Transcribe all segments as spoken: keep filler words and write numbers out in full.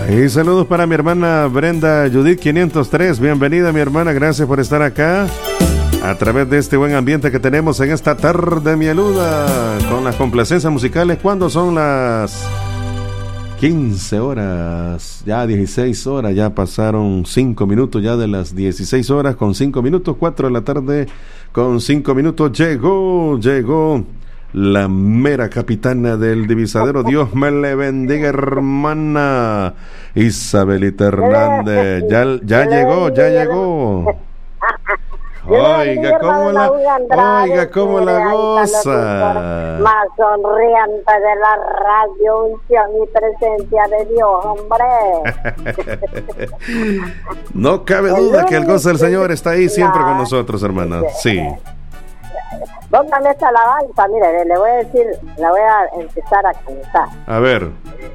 Y saludos para mi hermana Brenda Judith quinientos tres. Bienvenida, mi hermana, gracias por estar acá a través de este buen ambiente que tenemos en esta tarde mieluda con las complacencias musicales. Cuando son las quince horas, ya dieciséis horas, ya pasaron cinco minutos ya de las dieciséis horas con cinco minutos, cuatro de la tarde con cinco minutos. Llegó, llegó la mera capitana del divisadero. Dios me le bendiga, hermana Isabelita Hernández. Ya, ya llegó, ya llegó. Oiga, cómo la, oiga, cómo la goza. Más sonriente de la radio, unción y presencia de Dios, hombre. No cabe duda que el gozo del Señor está ahí siempre con nosotros, hermana. Sí. Póngame esta alabanza, mire, le voy a decir, la voy a empezar a cantar. A ver.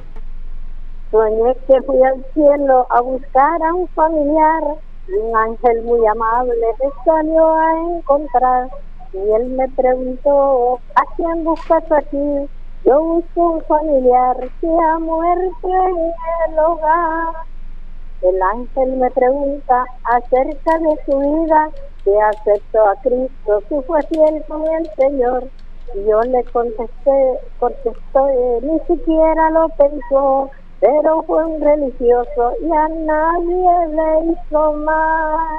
Soñé que fui al cielo a buscar a un familiar. Un ángel muy amable me salió a encontrar y él me preguntó: ¿a quién buscas aquí? Yo busco un familiar que ha muerto en el hogar. El ángel me pregunta acerca de su vida, que aceptó a Cristo, que fue fiel con el Señor. Y yo le contesté, contestó, eh, ni siquiera lo pensó, pero fue un religioso y a nadie le hizo mal.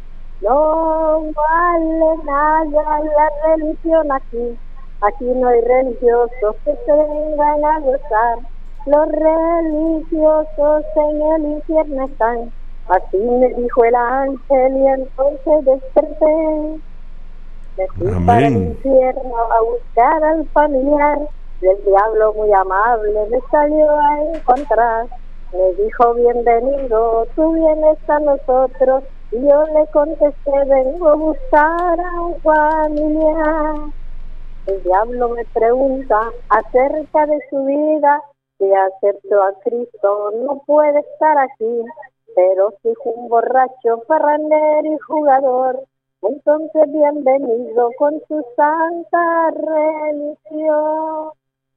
No vale nada la religión aquí. Aquí no hay religiosos que se vengan a gozar. Los religiosos en el infierno están. Así me dijo el ángel y entonces desperté. Me fui para el infierno a buscar al familiar. El diablo muy amable me salió a encontrar. Me dijo: bienvenido, tú vienes a nosotros. Y yo le contesté: vengo a buscar a un familiar. El diablo me pregunta acerca de su vida, que aceptó a Cristo, no puede estar aquí. Pero si fue un borracho, parrandero y jugador, entonces bienvenido con su santa religión.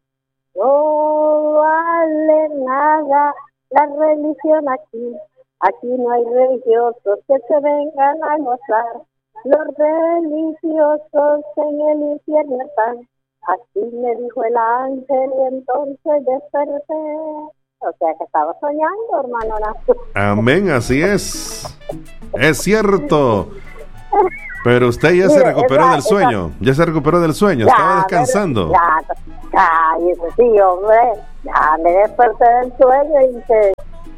No vale nada la religión aquí. Aquí no hay religiosos que se vengan a gozar. Los religiosos en el infierno están. Así me dijo el ángel y entonces desperté. O sea que estaba soñando, hermano. Amén, así es. Es cierto. Pero usted ya Mire, se recuperó esa, del sueño. Esa... Ya se recuperó del sueño. Ya, estaba descansando. Ya, ya, y eso sí, hombre. Ya me desperté del sueño y se...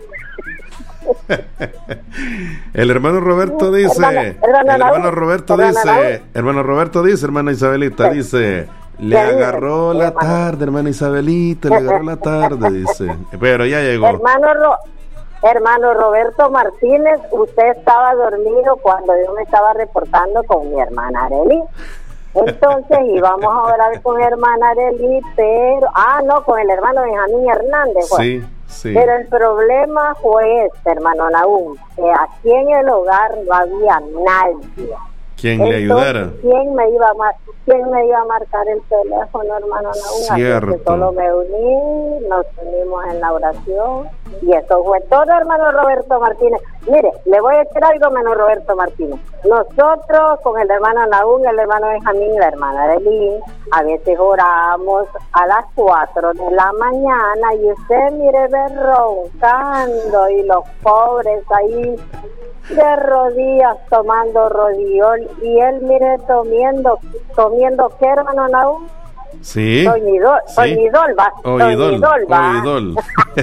El hermano Roberto dice, hermano, hermano, el hermano Roberto hermano, dice, hermano, hermano Roberto dice, hermana Isabelita, sí. dice, le agarró dice, la hermano. tarde, hermana Isabelita, le agarró la tarde, dice, pero ya llegó. Hermano Ro, hermano Roberto Martínez, usted estaba dormido cuando yo me estaba reportando con mi hermana Arely. Entonces íbamos a orar con mi hermana Arely, pero, ah, no, con el hermano Benjamín Hernández, pues. Sí. Sí. Pero el problema fue este, hermano Nahum, que aquí en el hogar no había nadie. ¿Quién Entonces, le ayudara? ¿quién me, iba a mar- ¿Quién me iba a marcar el teléfono, hermano Nahum? Cierto. Así que solo me uní, nos unimos en la oración, y eso fue todo, hermano Roberto Martínez. Mire, le voy a decir algo, hermano Roberto Martínez. Nosotros, con el hermano Nahum, el hermano Benjamín y la hermana Arely, a veces oramos a las cuatro de la mañana, y usted, mire, ve roncando, y los pobres ahí de rodillas tomando rodiol, y él, mire, comiendo, comiendo ¿qué, hermano Nahum? Sí. Doñidol, sí. Doñidol, va. Oidol, Doñidol, va. Oidol.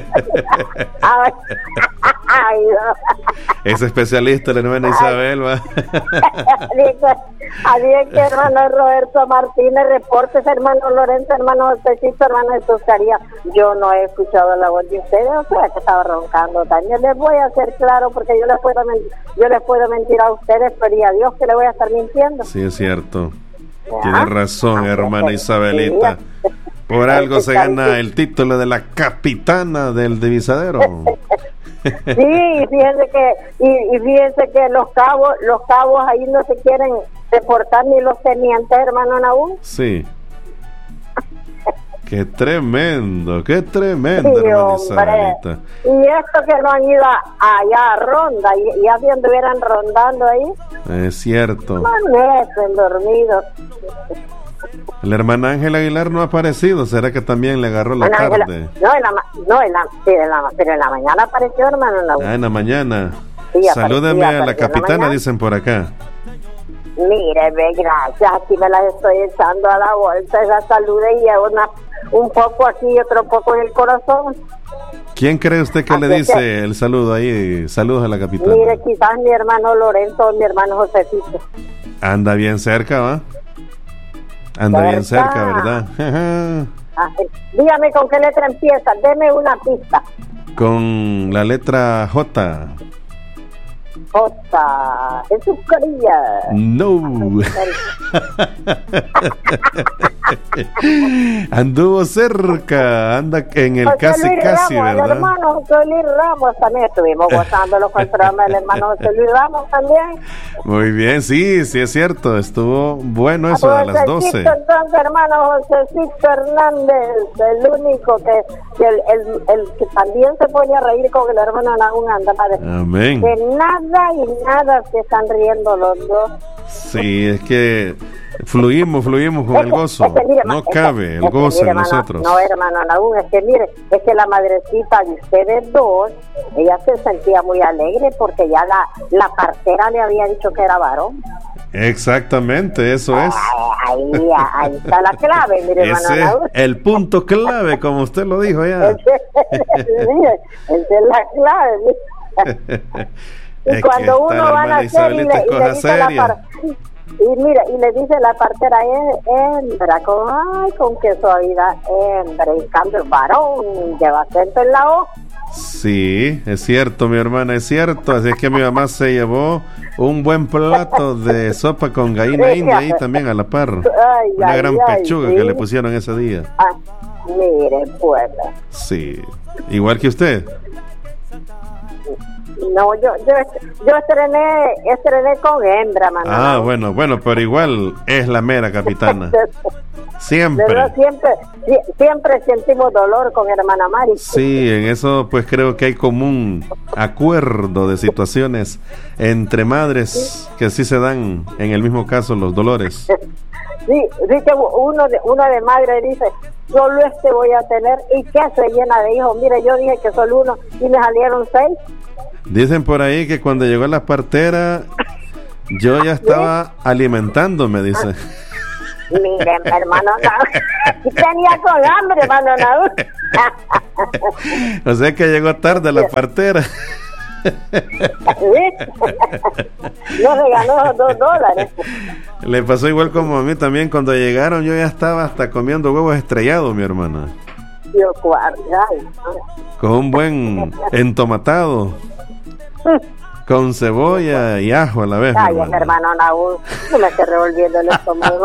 Es especialista la hermana Isabel, va. Había que hermano Roberto Martínez, reportes, hermano Lorenzo, hermano Josecito, hermano Jesús Caría. Yo no he escuchado la voz de ustedes, o sea que estaba roncando también. Les voy a hacer claro, porque yo les puedo mentir, yo les puedo mentir a ustedes, pero y a Dios que le voy a estar mintiendo. Sí, es cierto. Tiene razón, hermana Isabelita. Por algo se gana el título de la capitana del divisadero. Sí, y fíjense que y, y fíjense que los cabos, los cabos ahí no se quieren reportar ni los tenientes, hermano Nahum. Sí. Qué tremendo, qué tremendo, Sí, hermana hombre. Isabelita. Y esto que no han ido a- allá a ronda, y ya si anduvieran rondando ahí, Es cierto. amanecen dormidos. La hermana Ángela Aguilar no ha aparecido. ¿Será que también le agarró la Ana Ángela- tarde? no, en la, ma- no, en la, sí, en la, pero en la mañana apareció, hermano. En la, Ah, en la mañana. Sí, apareció, Salúdeme a la apareció en la capitana, mañana. dicen por acá. Mire, ve, gracias, aquí me las estoy echando a la bolsa, esa salud y una, un poco aquí y otro poco en el corazón. ¿Quién cree usted que Así le es dice que- el saludo ahí? Saludos a la capitana. Mire, quizás mi hermano Lorenzo o mi hermano Josefito. Anda bien cerca, ¿va? Anda bien Cerca. cerca, ¿verdad? Ah, eh, dígame con qué letra empieza, deme una pista. Con la letra J. J. Jesús Corilla. No. Anduvo cerca, anda en el José casi Luis casi, Ramos, el ¿verdad? hermano José Luis Ramos también estuvimos gozándolo con el programa del hermano José Luis Ramos también. Muy bien, sí, sí es cierto, estuvo bueno eso de las doce. Josecito, entonces, hermano Josecito Hernández, el único que, que el, el, el que también se pone a reír con el hermano Nahum anda madre. Amén. De nada y nada se están riendo los dos. Sí, es que fluimos, fluimos con Es el que- gozo. es que mire, No es que- cabe el es que gozo mire, en hermano, nosotros. No, hermano Nahum, es que mire, es que la madrecita de ustedes dos, ella se sentía muy alegre porque ya la, la partera le había dicho que era varón. Exactamente, eso es. Ahí, ahí, ahí está la clave, mire, hermano Ese es Nahum. el punto clave, como usted lo dijo ya. Mire, esa es la clave. mire. Y Es cuando que uno está la va a hermana nacer y le, Isabelita, y le cosa dice la seria. par- y mira, y le dice la partera hembra, con ay, con qué suavidad, hembra, y cambio varón, lleva acento en la O. Sí, es cierto, mi hermana, es cierto. Así es que mi mamá se llevó un buen plato de sopa con gallina india ahí también a la par. Ay, Una ay, gran ay, pechuga sí. que le pusieron ese día. Ah, mire, pues. Sí, igual que usted. No, yo, yo, yo estrené, estrené con hembra, mano. Ah, bueno, bueno, pero igual es la mera capitana. Siempre. Pero siempre, sie- siempre sentimos dolor con hermana Mari. Sí, en eso pues creo que hay como un acuerdo de situaciones entre madres que sí se dan en el mismo caso los dolores. Sí, dice uno de, uno de madre dice, solo este voy a tener, y que se llena de hijos. Mire, yo dije que solo uno y me salieron seis. Dicen por ahí que cuando llegó la partera yo ya estaba alimentándome, dice. Mire, hermano, no. Tenía con hambre, hermano. No. O sea que llegó tarde la partera. ¿Sí? No se ganó dos dólares. Le pasó igual como a mí también. Cuando llegaron yo ya estaba hasta comiendo huevos estrellados, mi hermana. Yo cuarto, ay, Con un buen entomatado, con cebolla y ajo a la vez, mi ay, hermana. hermano Naúl, no me estoy revolviendo el estómago.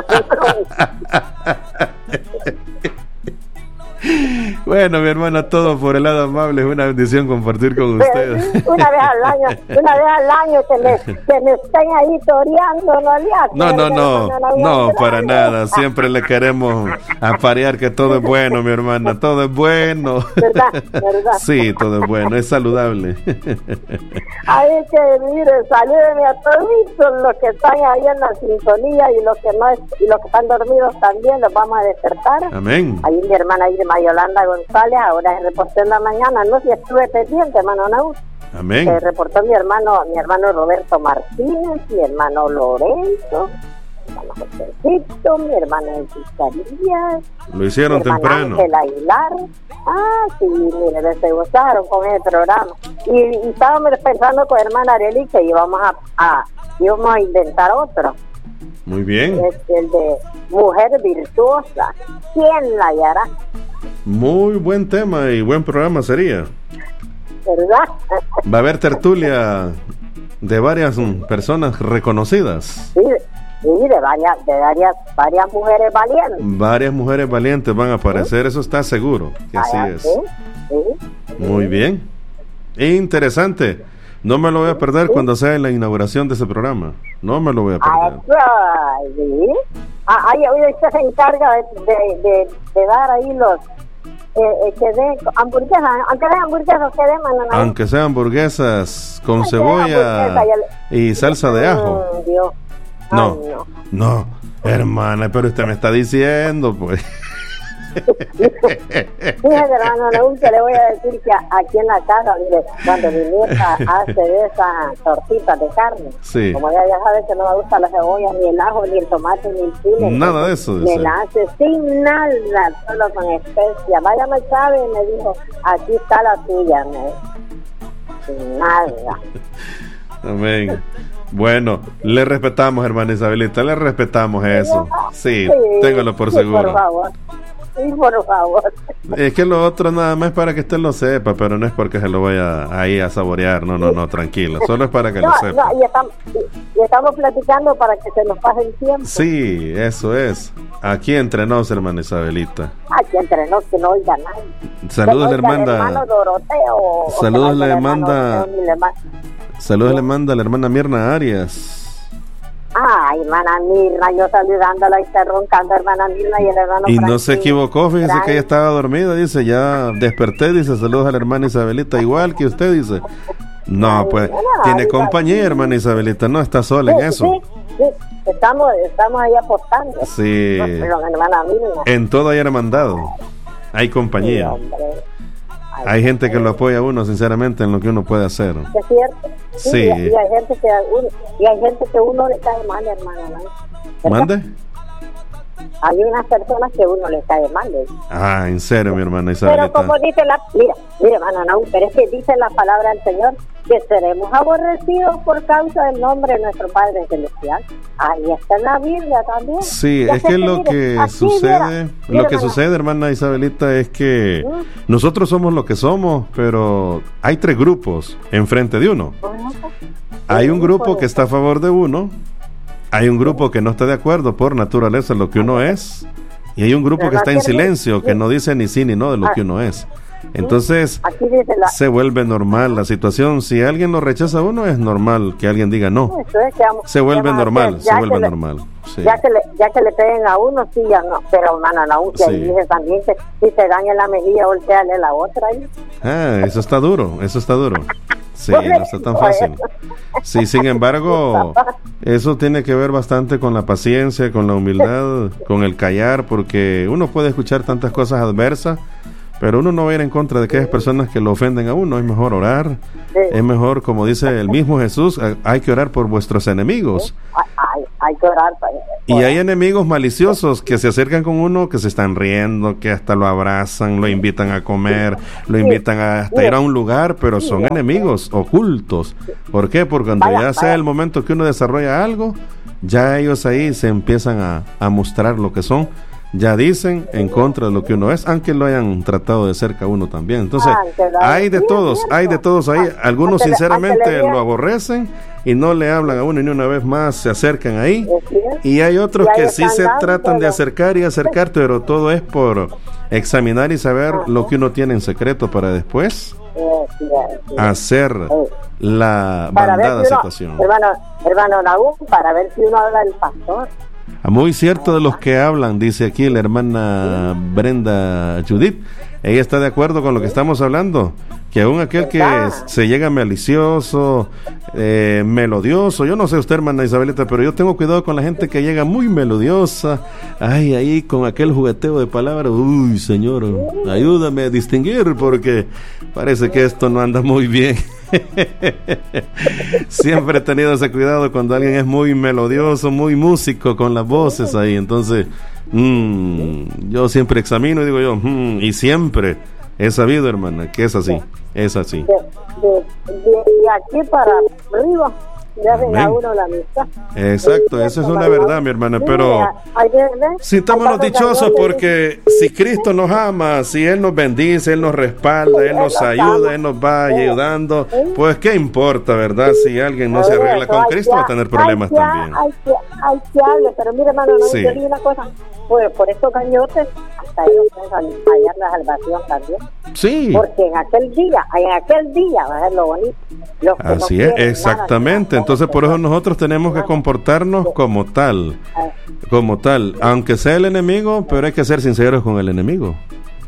Bueno, mi hermana, todo por el lado amable. Es una bendición compartir con ustedes. Una vez al año, una vez al año que me, que me estén ahí toreando, no le hace, No, no, no, hermano, no, Naúl. para nada. Siempre le queremos aparear que todo es bueno, mi hermana. Todo es bueno. ¿Verdad? ¿Verdad? Sí, todo es bueno, es saludable. Ahí que, mire, salúdenme a todos los que están ahí en la sintonía y los que no es- y los que están dormidos también, los vamos a despertar. Amén. Ahí mi hermana Irma Yolanda González, ahora se reportó en la mañana, no si estuve pendiente, hermano Naúl. Amén. Se reportó mi hermano, mi hermano Roberto Martínez, mi hermano Lorenzo, mi hermano Josecito, mi hermano Cicarillas, Lo hicieron mi hermana temprano. Ángela Aguilar. Ah, sí, mire, se gozaron con ese programa. Y, y estábamos pensando con hermana Arely que íbamos a, a, íbamos a inventar otro. Muy bien. Es el de Mujer Virtuosa. ¿Quién la hallará? Muy buen tema y buen programa sería. ¿Verdad? Va a haber tertulia de varias mm, personas reconocidas. Sí, sí, de varias, de varias, varias mujeres valientes. Varias mujeres valientes van a aparecer, eso está seguro que así Ah, es. sí, sí. Muy bien. Interesante. No me lo voy a perder, ¿sí?, cuando sea la inauguración de ese programa. No me lo voy a perder. Ay, ¿sí? Ah, ay, hoy usted se encarga de, de, de, de dar ahí los... Eh, eh, que den hamburguesas, aunque sean hamburguesas, que den, manana. Aunque sean hamburguesas con aunque cebolla hamburguesa y, el... y salsa de ajo. Mm, Dios. No, ay, no, no, hermana, pero usted me está diciendo, pues. Fíjate, hermano, lo único que le voy a decir que aquí en la casa, mire, cuando mi nieta hace de esas tortitas de carne, sí, como ella ya sabe que no me gusta la cebolla, ni el ajo, ni el tomate, ni el chile, nada de eso. Me la hace sin nada, solo con especias. Vaya, me sabe, y me dijo, aquí está la tuya, me sin nada. Amén. Bueno, le respetamos, hermana Isabelita, le respetamos eso. Sí, sí, téngalo por sí, seguro. Por favor. Sí, por favor. Es que lo otro nada más es para que usted lo sepa, pero no es porque se lo vaya ahí a saborear. No, no, no, tranquilo. Solo es para que no, lo sepa. No, y, estamos, y estamos platicando para que se nos pase el tiempo. Sí, eso es. Aquí entre nos, hermana Isabelita. Aquí entre nos, que no oiga nadie. Saludos le manda. Doroteo, saludos le manda. Saludos le manda a la hermana Mirna Arias. Ay, hermana Mirna, yo saludándola y está roncando, hermana Mirna, y el hermano Y Franklin, no se equivocó, fíjese Frank. que ella estaba dormida, dice, ya desperté, dice, saludos a la hermana Isabelita, igual que usted, dice. No, Ay, pues, no, tiene ay, compañía, ay, hermana Isabelita, no está sola sí, en eso. Sí, sí, estamos, estamos ahí apostando. Sí. No, pero, hermana Mirna. En todo hay hermandad, hay compañía. Sí, Ay, hay gente que lo apoya a uno, sinceramente, en lo que uno puede hacer. Es cierto. Sí. Sí. Y, y hay gente que uno, y hay gente que uno le cae mal, hermano. ¿no? ¿Mande? Hay unas personas que uno le cae mal. ¿eh? Ah, en serio, mi hermana Isabelita. Pero como dice la... Mira, mira, hermano, no, pero es que dice la palabra del Señor que seremos aborrecidos por causa del nombre de nuestro Padre Celestial. Ahí está en la Biblia también. Sí, ya es que lo mire, que aquí, sucede, mira, mira, lo que hermana. sucede, hermana Isabelita, es que ¿Mm? nosotros somos lo que somos, pero hay tres grupos enfrente de uno. Hay un grupo que está a favor de uno, hay un grupo que no está de acuerdo por naturaleza en lo que uno es, y hay un grupo que está en silencio, que no dice ni sí ni no de lo que uno es. Entonces la... se vuelve normal la situación. Si alguien lo rechaza a uno, es normal que alguien diga no. Eso es, que vamos, se vuelve normal, se vuelve le, normal. Sí. Ya que le, ya que le peguen a uno, sí, ya no. Pero, hermano, no, que sí. Dice también que si se daña la mejilla, volteale la otra. ¿eh? Ah, eso está duro, eso está duro. Sí, no está tan fácil. Sí, sin embargo, eso tiene que ver bastante con la paciencia, con la humildad, con el callar, porque uno puede escuchar tantas cosas adversas, pero uno no va a ir en contra de aquellas personas que lo ofenden a uno. Es mejor orar, sí. Es mejor, como dice el mismo Jesús, hay que orar por vuestros enemigos. Sí. Hay, hay que orar para... Y hay enemigos maliciosos que se acercan con uno, que se están riendo, que hasta lo abrazan, lo invitan a comer, lo invitan a hasta ir a un lugar, pero son enemigos ocultos. ¿Por qué? Porque cuando ya sea el momento que uno desarrolla algo, ya ellos ahí se empiezan a, a mostrar lo que son. Ya dicen en contra de lo que uno es, aunque lo hayan tratado de cerca a uno también. Entonces, hay de todos, hay de todos ahí. Algunos sinceramente lo aborrecen y no le hablan a uno, y ni una vez más se acercan ahí. Y hay otros que sí se tratan de acercar y acercar, pero todo es por examinar y saber lo que uno tiene en secreto para después hacer la bandada situación. Hermano, hermano Naúm, para ver si uno habla del pastor. Muy cierto de los que hablan, dice aquí la hermana Brenda Judith. Ella está de acuerdo con lo que estamos hablando, que aún aquel que se llega malicioso, eh, melodioso, yo no sé usted, hermana Isabelita, pero yo tengo cuidado con la gente que llega muy melodiosa, ay, ahí con aquel jugueteo de palabras. Uy, señor, ayúdame a distinguir, porque parece que esto no anda muy bien. Siempre he tenido ese cuidado cuando alguien es muy melodioso, muy músico con las voces ahí. Entonces mmm, yo siempre examino y digo yo mmm, y siempre he sabido, hermana, que es así, es así. De, de, de aquí para arriba ya venga uno la amistad. Exacto, eso es una verdad, mi hermana, pero sintámonos dichosos, porque si Cristo nos ama, si Él nos bendice, Él nos respalda, Él nos ayuda, Él nos va ayudando, pues qué importa, ¿verdad? Si alguien no se arregla con Cristo, va a tener problemas también. Hay que, hay que hablar, pero mire, hermano, no, yo digo una cosa, por, por esos gañotes, hasta ellos pueden hallar la salvación también. Sí. Porque en aquel día, en aquel día va a ser lo bonito. Así es, exactamente. Entonces por eso nosotros tenemos que comportarnos como tal, como tal, aunque sea el enemigo, pero hay que ser sinceros con el enemigo.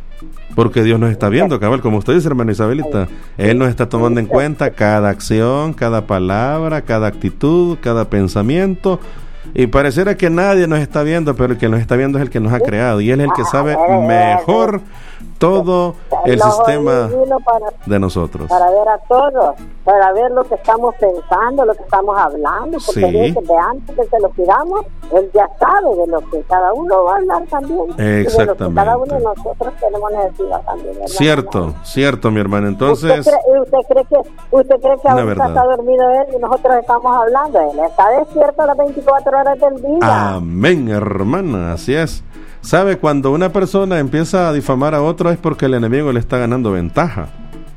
Porque Dios nos está viendo, cabal, como usted dice, hermana Isabelita. Él nos está tomando en cuenta cada acción, cada palabra, cada actitud, cada pensamiento. Y pareciera que nadie nos está viendo, pero el que nos está viendo es el que nos ha creado. Y Él es el que sabe mejor todo el sistema de nosotros. Para ver a todos, para ver lo que estamos pensando, lo que estamos hablando. Porque sí. de antes de que lo pidamos, Él ya sabe de lo que cada uno va a hablar también. Exactamente. De lo que cada uno de nosotros tenemos necesidad también. ¿Verdad? Cierto, cierto, mi hermano. Entonces, ¿Usted cree, usted cree que, usted cree que ahorita está dormido Él y nosotros estamos hablando? Él está despierto las veinticuatro horas del día. Amén, hermana, así es. ¿Sabe? Cuando una persona empieza a difamar a otro es porque el enemigo le está ganando ventaja.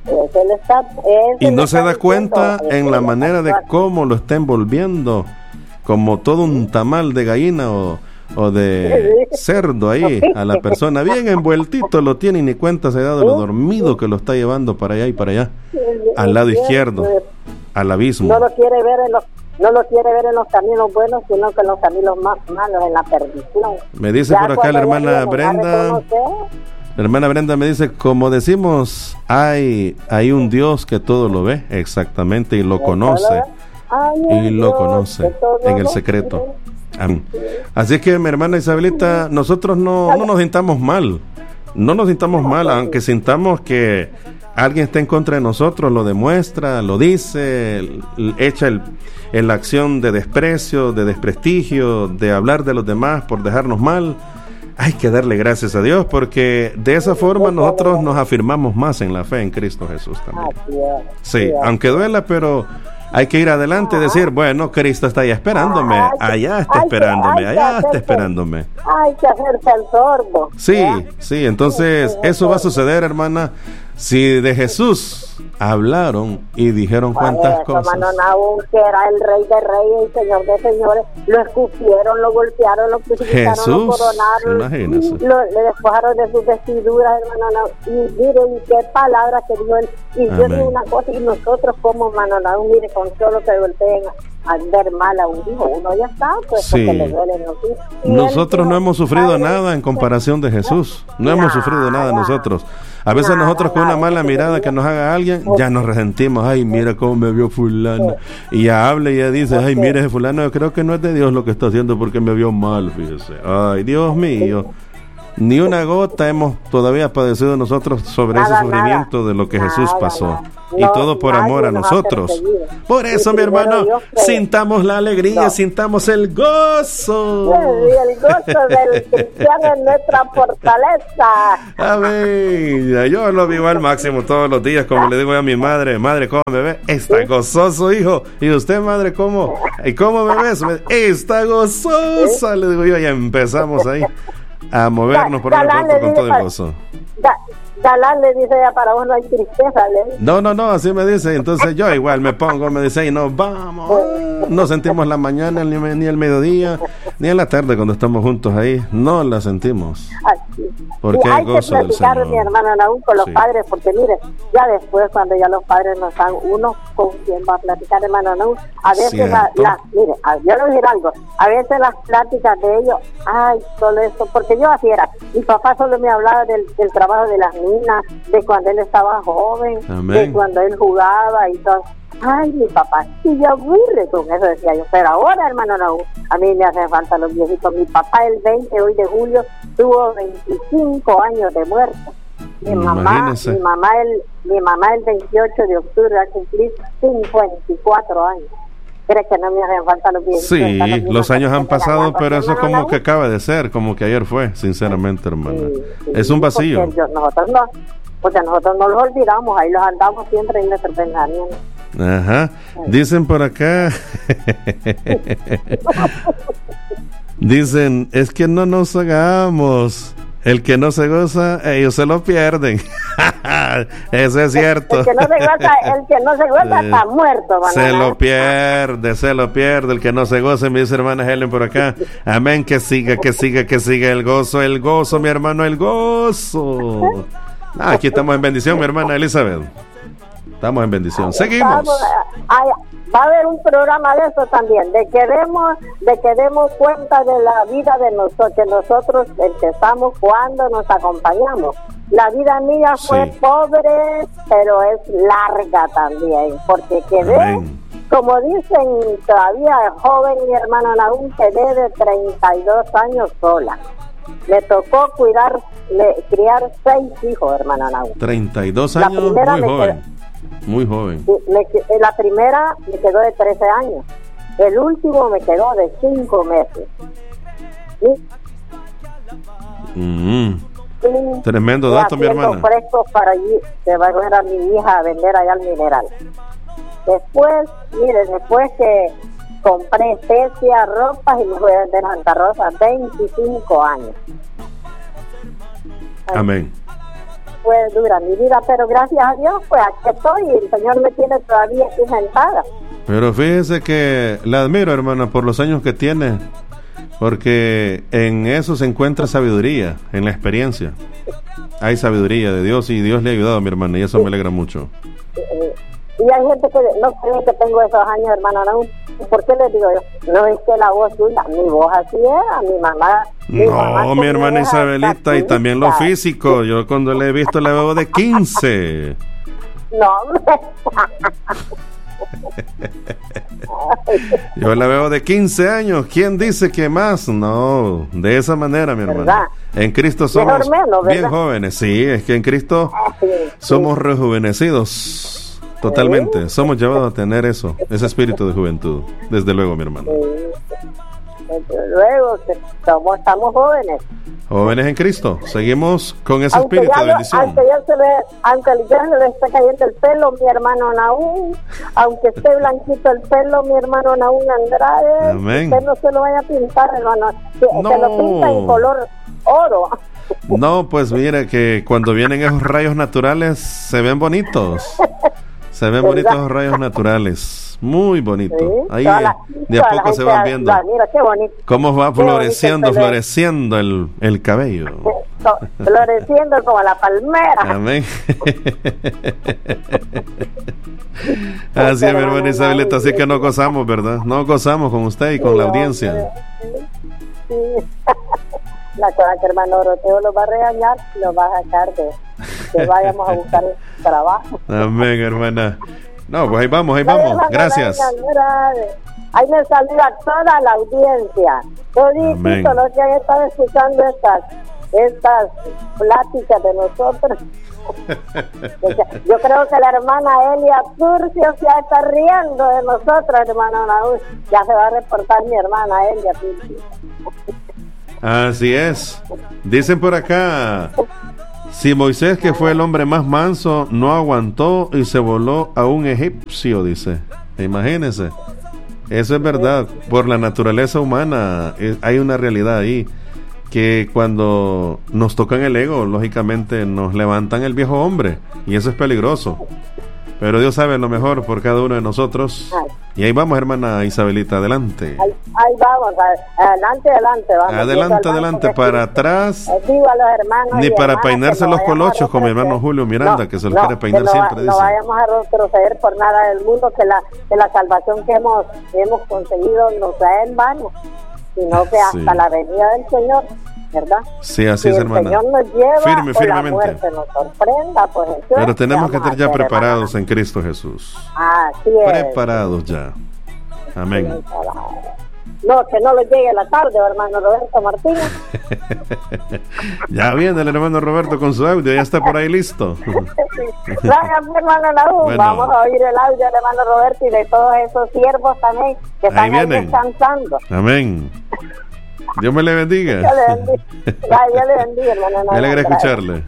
Él está, él y no se da diciendo, cuenta en la manera de cómo lo está envolviendo, como todo un tamal de gallina o, o de cerdo ahí, a la persona bien envueltito, lo tiene y ni cuenta se ha dado de lo dormido que lo está llevando para allá y para allá, al lado izquierdo, al abismo. No lo quiere ver en los No lo quiere ver en los caminos buenos, sino que en los caminos más malos, en la perdición. Me dice ya por acá la hermana Brenda, la hermana Brenda me dice, como decimos, hay, hay un Dios que todo lo ve, exactamente, y lo conoce, y lo conoce en el secreto. Amén. Así que, mi hermana Isabelita, nosotros no, no nos sintamos mal, no nos sintamos mal, aunque sintamos que alguien está en contra de nosotros, lo demuestra, lo dice, echa el, en la acción de desprecio, de desprestigio, de hablar de los demás por dejarnos mal. Hay que darle gracias a Dios, porque de esa forma nosotros nos afirmamos más en la fe en Cristo Jesús también. Sí, aunque duela, pero hay que ir adelante y decir, bueno, Cristo está allá esperándome, allá está esperándome, allá está esperándome. Hay que hacerse el sordo. Sí, sí, entonces eso va a suceder, hermana. Si de Jesús hablaron y dijeron cuántas eso, cosas. Mano Nahum, que era el rey de reyes y señor de señores, lo escupieron, lo golpearon, lo crucificaron, Jesús, lo coronaron, imagínese. Lo, le despojaron de sus vestiduras, hermano Nahum. Y miren qué palabra que dijo él. Y yo digo una cosa, y nosotros como Mano Nahum, mire, con solo que golpeen a ver mal a un hijo, uno ya está, pues sí. porque le duelen los hijos. Nosotros no hemos sufrido nada en comparación de Jesús. No hemos sufrido nada nosotros. A veces nosotros con una mala mirada que nos haga alguien, ya nos resentimos. Ay, mira cómo me vio fulano. Y ya habla y ya dice, ay, mira ese fulano, yo creo que no es de Dios lo que está haciendo porque me vio mal, fíjese. Ay, Dios mío. Ni una gota hemos todavía padecido nosotros sobre nada, ese sufrimiento nada, de lo que nada, Jesús pasó. Nada. Y no, todo por amor a nosotros. Por eso, mi hermano, sintamos la alegría, no. sintamos el gozo. Sí, el gozo del cristiano en nuestra fortaleza. Amén. Yo lo vivo al máximo todos los días, como le digo a mi madre, madre, ¿cómo me ve? Está ¿Sí? gozoso, hijo. ¿Y usted, madre, cómo? ¿Y cómo me ves? Está gozosa, ¿Sí? le digo yo, y empezamos ahí a movernos por el cuerpo con todo el gozo. Da, Dalán le dice, ya para vos no hay tristeza, le No, no, no, así me dice. Entonces yo igual me pongo, me dice, y nos vamos. No sentimos la mañana, ni, ni el mediodía, ni en la tarde cuando estamos juntos ahí. No la sentimos. Así. Porque hay gozo que platicar, del Señor. Mi hermano Nahum, con los sí. padres, porque mire, ya después cuando ya los padres nos dan uno con quien va a platicar, hermano Nahum, a veces la, la, mire, a, yo le voy a decir algo, a veces las pláticas de ellos, ay, solo esto, porque yo así era, mi papá solo me hablaba del, del trabajo de las niñas, de cuando él estaba joven, Amén. De cuando él jugaba y todo. Ay, mi papá, sí, yo aburre con eso, decía yo. Pero ahora, hermano Nahum, a mí me hacen falta los viejitos. Mi papá el veinte hoy de julio tuvo veinticinco años de muerte. Mi mamá, mi mamá el, mi mamá el veintiocho de octubre va a cumplir cincuenta y cuatro años. ¿Crees que no me hacen falta los viejitos? Sí, los, los años han pasado, pero eso como Nahum. Que acaba de ser, como que ayer fue, sinceramente, hermana. Sí, sí, es un vacío. Yo, nosotros no, porque nosotros no los olvidamos, ahí los andamos siempre en nuestro pensamiento. Ajá, dicen por acá dicen, es que no nos hagamos El que no se goza, ellos se lo pierden. Eso es cierto. El que no se goza, el que no se goza está muerto. Banana. Se lo pierde, se lo pierde. El que no se goza, me dice hermana Helen por acá. Amén, que siga, que siga, que siga el gozo, el gozo, mi hermano, el gozo. Ah, aquí estamos en bendición, mi hermana Elizabeth. Estamos en bendición. Seguimos. Va a haber un programa de eso también, de que demos, de que demos cuenta de la vida de nosotros, que nosotros empezamos cuando nos acompañamos. La vida mía fue sí. pobre, pero es larga también, porque quedé, Amén. Como dicen, todavía joven, mi hermano Nahum, quedé de treinta y dos años sola. Me tocó cuidar, le, criar seis hijos, hermano Nahum. treinta y dos años, muy joven. Quedé, Muy joven. Me, la primera me quedó de trece años. El último me quedó de cinco meses. ¿Sí? Mm. Sí. Tremendo dato, mi hermana. Frescos para allí, que va a coger a mi hija a vender allá al mineral. Después, mire, después que compré especias, ropas y me voy a vender Santa Rosa, veinticinco años. Amén. Fue dura mi vida, pero gracias a Dios, pues aquí estoy y el Señor me tiene todavía aquí sentada. Pero fíjese que la admiro, hermana, por los años que tiene, porque en eso se encuentra sabiduría, en la experiencia. Hay sabiduría de Dios y Dios le ha ayudado a mi hermana y eso sí. me alegra mucho. Y hay gente que no cree que tengo esos años, hermana, ¿no? ¿Por qué les digo yo? No es que la voz suya, mi voz así era, mi mamá. Mi no, mamá mi hermana Isabelita, y también lo físico. Yo cuando le he visto la veo de quince. No, hombre. Yo la veo de quince años. ¿Quién dice que más? No, de esa manera, mi hermana. ¿Verdad? En Cristo somos menos, bien jóvenes. Sí, es que en Cristo sí, somos sí. rejuvenecidos. Totalmente, ¿sí? Somos llevados a tener eso, ese espíritu de juventud, desde luego, mi hermano. Sí. Desde luego, somos, estamos jóvenes. Jóvenes en Cristo, seguimos con ese aunque espíritu de lo, bendición. Aunque ya se le, aunque ya se le está cayendo el pelo, mi hermano Nahum, aunque esté blanquito el pelo, mi hermano Nahum Andrade, Amén. Usted no se lo vaya a pintar, hermano, que no. se lo pinta en color oro. No, pues mire que cuando vienen esos rayos naturales se ven bonitos. Se ven bonitos los rayos naturales, muy bonito. Sí, Ahí la, de a poco se van viendo va, mira, qué bonito. Cómo va floreciendo, el floreciendo el, el cabello. Floreciendo como la palmera. Amén. Así es, mi hermana Isabelita, así que nos gozamos, ¿verdad? Nos gozamos con usted y con sí, la audiencia. Sí. La cosa que hermano Oroteo lo va a regañar, lo va a sacar de que vayamos a buscar trabajo. Amén, hermana. No, pues ahí vamos, ahí vamos. Gracias. Ahí me saluda toda la audiencia. Toditito los que han estado escuchando estas, estas pláticas de nosotros. Yo creo que la hermana Elia Turcio se está riendo de nosotros, hermano Nahum. Ya se va a reportar mi hermana Elia Turcio. Así es. Dicen por acá, si Moisés, que fue el hombre más manso, no aguantó y se voló a un egipcio, dice. Imagínense. Eso es verdad. Por la naturaleza humana hay una realidad ahí, que cuando nos tocan el ego, lógicamente nos levantan el viejo hombre, y eso es peligroso. Pero Dios sabe lo mejor por cada uno de nosotros. Ay. Y ahí vamos, hermana Isabelita, adelante. Ahí, ahí vamos, adelante, adelante. Vamos, adelante, adelante, para atrás. Eh, digo a los hermanos ni para peinarse los colochos, como mi hermano Julio Miranda, no, que se los no, quiere peinar no, siempre. No dice. vayamos a retroceder por nada del mundo, que la, que la salvación que hemos, hemos conseguido no sea en vano, sino que hasta sí. la venida del Señor, ¿verdad? Sí, así si es, el hermana. Señor nos lleva, firme, firmemente. La muerte nos sorprenda, pues entonces, pero tenemos que estar ya preparados, hermana, en Cristo Jesús. Así es. Preparados ya. Amén. No, que no le llegue la tarde, hermano Roberto Martínez. Ya viene el hermano Roberto con su audio, ya está por ahí listo. Gracias, hermano Nahum. Bueno. Vamos a oír el audio del hermano Roberto y de todos esos siervos también que están ahí, ahí descansando. Amén. Dios me le bendiga. Yo le bendiga, yo le bendiga, hermano Nahum. Me alegra escucharle.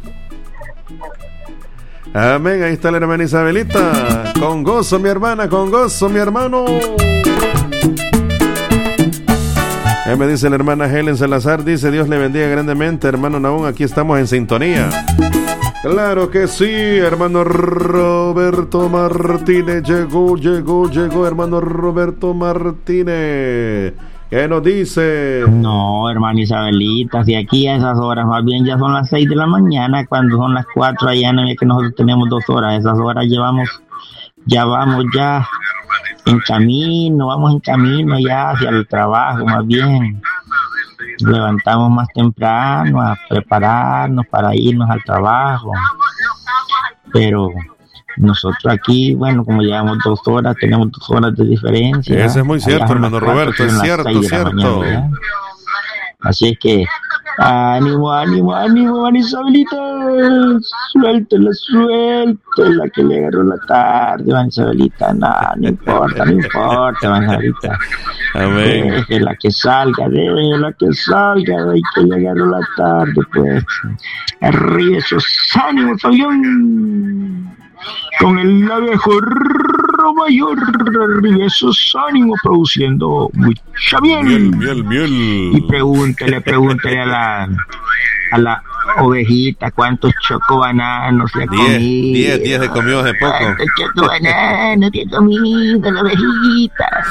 Amén, ahí está la hermana Isabelita. Con gozo, mi hermana, con gozo, mi hermano. Eh, me dice la hermana Helen Salazar, dice Dios le bendiga grandemente, hermano Naún, aquí estamos en sintonía. Claro que sí, hermano Roberto Martínez, llegó, llegó, llegó, hermano Roberto Martínez. ¿Qué nos dice? No, hermana Isabelita, si aquí a esas horas, más bien ya son las seis de la mañana, cuando son las cuatro allá, no es que nosotros tenemos dos horas, esas horas llevamos, ya vamos ya en camino, vamos en camino ya hacia el trabajo, más bien. Levantamos más temprano a prepararnos para irnos al trabajo, pero nosotros aquí, bueno, como llevamos dos horas, tenemos dos horas de diferencia. Eso es muy cierto, hermano Roberto, es cierto, cierto. Así es que, ánimo, ánimo, ánimo, Isabelita, suéltela, suéltela, que le agarró la tarde, Isabelita, no, no importa, no importa, Isabelita. Amén. Déjela que salga, déjela que salga, y que le agarró la tarde, pues. Arriba esos ánimos, Fabián, con el abejo mayor, arriba esos ánimos, produciendo mucha miel. Miel, miel, miel. Y pregúntele, pregúntele a la, a la ovejita cuántos chocobananos le ha comido. Diez, diez se comió hace poco. ¿Cuántos chocobananos te ha comido la ovejita?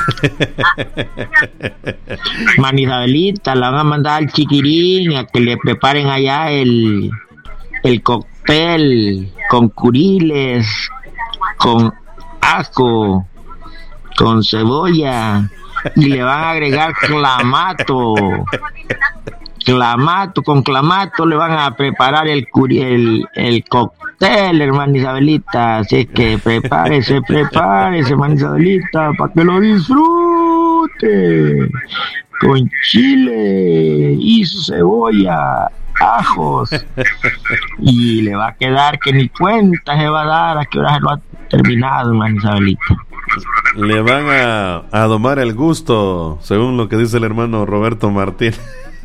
Mani Isabelita, la van a mandar al chiquirín a que le preparen allá el, el cóctel con curiles, con ajo, con cebolla, y le van a agregar clamato. Clamato, con clamato le van a preparar el curi, el, el cóctel, hermana Isabelita. Así es que prepárese, prepárese, hermana Isabelita, para que lo disfrute. Con chile y su cebolla, ajos. Y le va a quedar que ni cuenta se va a dar a qué hora se lo ha terminado, hermana Isabelita. Le van a, a domar el gusto, según lo que dice el hermano Roberto Martín.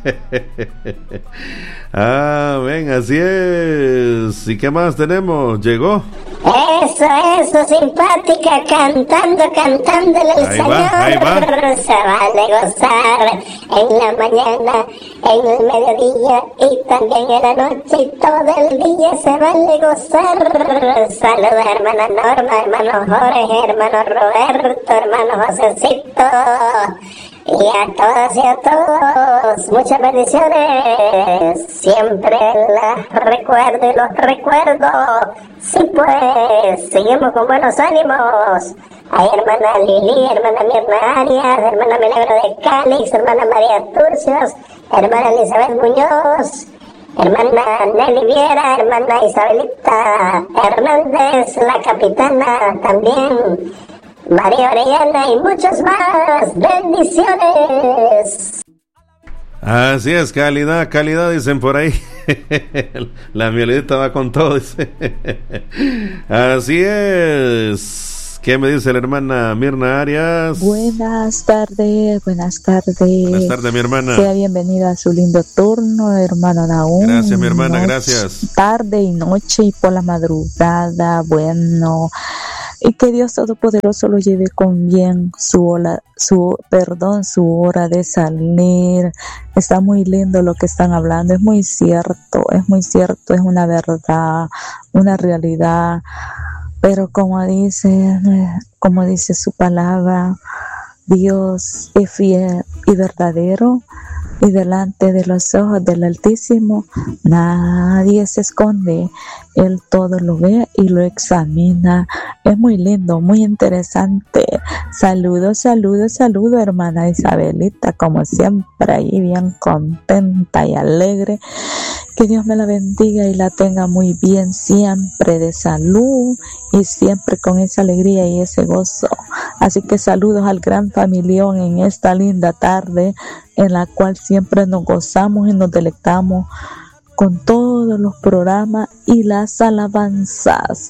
Ah, ven, así es. ¿Y qué más tenemos? ¿Llegó? Eso, eso, simpática, cantando, cantándole el ahí Señor. Va, ahí va. Se vale gozar en la mañana, en el mediodía y también en la noche y todo el día se vale gozar. Saludos, hermana Norma, hermano Jorge, hermano Roberto, hermano Josecito. Y a todas y a todos, muchas bendiciones. Siempre las recuerdo y los recuerdo. Sí, pues, seguimos con buenos ánimos. Hay hermana Lili, hermana Mirna Arias, hermana Milagro de Calix, hermana María Turcios, hermana Elizabeth Muñoz, hermana Nelly Viera, hermana Isabelita Hernández, la capitana también, María Orellana y muchos más. Bendiciones. Así es, calidad, calidad, dicen por ahí. La mielita va con todo, dice. Así es. ¿Qué me dice la hermana Mirna Arias? Buenas tardes, buenas tardes. Buenas tardes, mi hermana. Sea bienvenida a su lindo turno, hermano Naúm. Gracias, mi hermana, noche, gracias. Tarde y noche y por la madrugada, bueno. Y que Dios Todopoderoso lo lleve con bien su hora, su, perdón, su hora de salir. Está muy lindo lo que están hablando, es muy cierto, es muy cierto, es una verdad, una realidad. Pero como dice, como dice su palabra, Dios es fiel y verdadero, y delante de los ojos del Altísimo nadie se esconde. Él todo lo ve y lo examina. Es muy lindo, muy interesante. Saludos, saludos, saludos, hermana Isabelita, como siempre, ahí bien contenta y alegre. Que Dios me la bendiga y la tenga muy bien, siempre de salud y siempre con esa alegría y ese gozo. Así que saludos al gran familión en esta linda tarde en la cual siempre nos gozamos y nos deleitamos con todos los programas y las alabanzas.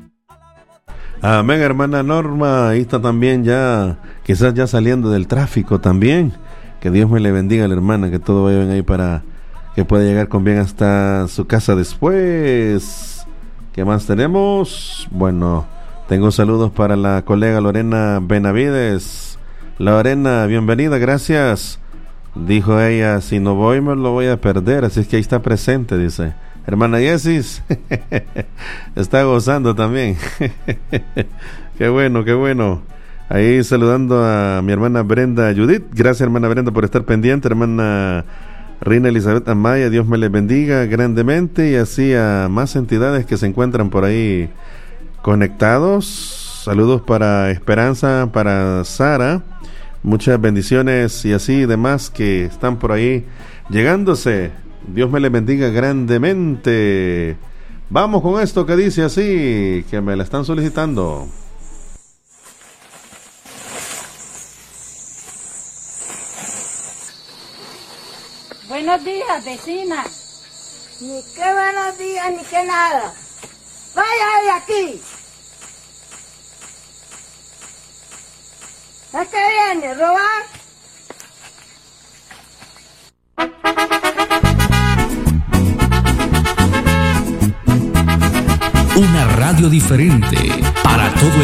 Amén, hermana Norma. Ahí está también ya, quizás ya saliendo del tráfico también. Que Dios me le bendiga a la hermana, que todo vaya bien ahí para que pueda llegar con bien hasta su casa después. ¿Qué más tenemos? Bueno, tengo saludos para la colega Lorena Benavides. Lorena, bienvenida, gracias Dijo ella, si no voy me lo voy a perder, así es que ahí está presente, dice. Hermana Yesis, está gozando también. Qué bueno, qué bueno. Ahí saludando a mi hermana Brenda Judith. Gracias, hermana Brenda, por estar pendiente. Hermana Reina Elizabeth Amaya, Dios me les bendiga grandemente. Y así a más entidades que se encuentran por ahí conectados. Saludos para Esperanza, para Sara. Muchas bendiciones y así demás que están por ahí llegándose. Dios me les bendiga grandemente. Vamos con esto que dice así, que me la están solicitando. Buenos días, vecina. Ni qué buenos días, ni qué nada. Vaya de aquí. ¿A qué viene? ¿Robar? Una radio diferente para todo el